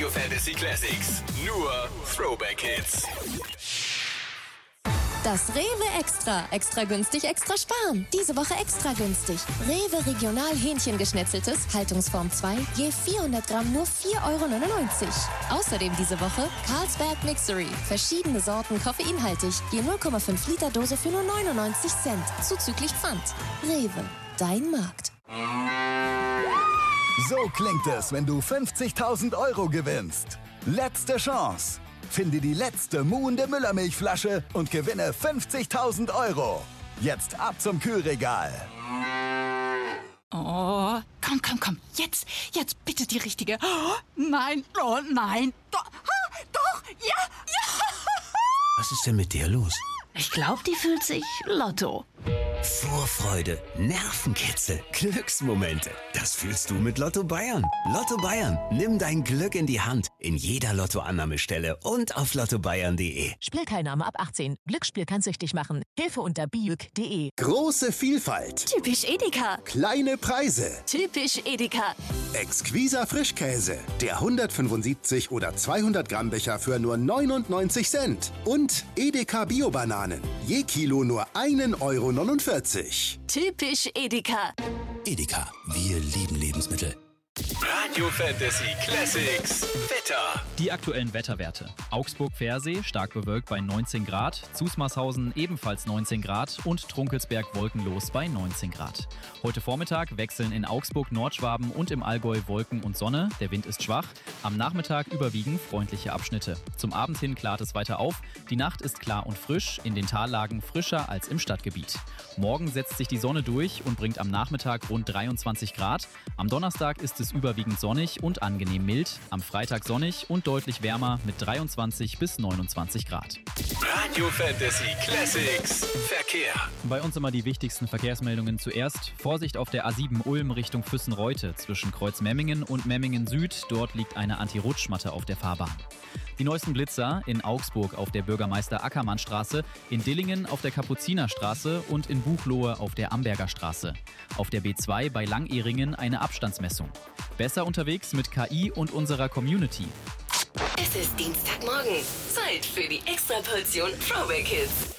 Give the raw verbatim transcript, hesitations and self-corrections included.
Radio Fantasy Classics. Nur Throwback Hits. Das Rewe Extra. Extra günstig, extra sparen. Diese Woche extra günstig. Rewe Regional Hähnchengeschnetzeltes, Haltungsform zwei, je vierhundert Gramm nur vier Euro neunundneunzig. Außerdem diese Woche Carlsberg Mixery. Verschiedene Sorten koffeinhaltig, je null Komma fünf Liter Dose für nur neunundneunzig Cent. Zuzüglich Pfand. Rewe, dein Markt. So klingt es, wenn du fünfzigtausend Euro gewinnst. Letzte Chance. Finde die letzte muhende Müllermilchflasche und gewinne fünfzigtausend Euro. Jetzt ab zum Kühlregal. Oh, komm, komm, komm. Jetzt, jetzt bitte die richtige. Oh, nein, oh nein. Doch, ah, doch, ja, ja. Was ist denn mit der los? Ich glaube, die fühlt sich Lotto. Vorfreude, Nervenkitzel, Glücksmomente. Das fühlst du mit Lotto Bayern. Lotto Bayern, nimm dein Glück in die Hand. In jeder Lottoannahmestelle und auf lotto bayern punkt de. Spielteilnahme ab achtzehn. Glücksspiel kann süchtig machen. Hilfe unter biuk punkt de. Große Vielfalt. Typisch Edeka. Kleine Preise. Typisch Edeka. Exquiser Frischkäse. Der hundertfünfundsiebzig oder zweihundert Gramm Becher für nur neunundneunzig Cent. Und Edeka Bio-Bananen. Je Kilo nur einen Euro neunundvierzig. Typisch Edeka. Edeka, wir lieben Lebensmittel. Radio Fantasy Classics. Wetter. Die aktuellen Wetterwerte. Augsburg-Versee stark bewölkt bei neunzehn Grad, Zusmarshausen ebenfalls neunzehn Grad und Trunkelsberg wolkenlos bei neunzehn Grad. Heute Vormittag wechseln in Augsburg, Nordschwaben und im Allgäu Wolken und Sonne. Der Wind ist schwach. Am Nachmittag überwiegen freundliche Abschnitte. Zum Abend hin klart es weiter auf. Die Nacht ist klar und frisch, in den Tallagen frischer als im Stadtgebiet. Morgen setzt sich die Sonne durch und bringt am Nachmittag rund dreiundzwanzig Grad. Am Donnerstag ist es überwiegend sonnig und angenehm mild. Am Freitag sonnig und deutlich wärmer mit dreiundzwanzig bis neunundzwanzig Grad. Radio Fantasy Classics. Verkehr. Bei uns immer die wichtigsten Verkehrsmeldungen zuerst. Vorsicht auf der A sieben Ulm Richtung Füssen-Reute zwischen Kreuz Memmingen und Memmingen Süd. Dort liegt eine Anti-Rutschmatte auf der Fahrbahn. Die neuesten Blitzer in Augsburg auf der Bürgermeister-Ackermann-Straße, in Dillingen auf der Kapuzinerstraße und in Buchloe auf der Amberger Straße. Auf der B zwei bei Langehringen eine Abstandsmessung. Besser unterwegs mit K I und unserer Community. Es ist Dienstagmorgen. Zeit für die Extraportion Throwback Hits.